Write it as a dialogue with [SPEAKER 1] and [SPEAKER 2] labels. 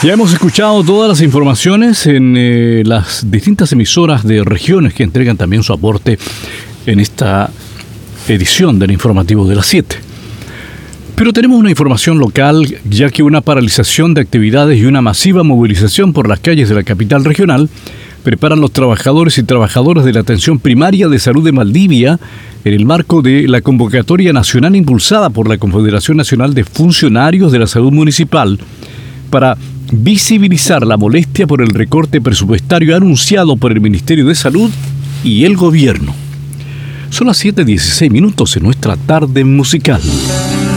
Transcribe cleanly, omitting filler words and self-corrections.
[SPEAKER 1] Ya hemos escuchado todas las informaciones en las distintas emisoras de regiones que entregan también su aporte en esta edición del informativo de las 7. Pero tenemos una información local, ya que una paralización de actividades y una masiva movilización por las calles de la capital regional preparan los trabajadores y trabajadoras de la atención primaria de salud de Valdivia en el marco de la convocatoria nacional impulsada por la Confederación Nacional de Funcionarios de la Salud Municipal para visibilizar la molestia por el recorte presupuestario anunciado por el Ministerio de Salud y el Gobierno. Son las 7:16 en nuestra tarde musical.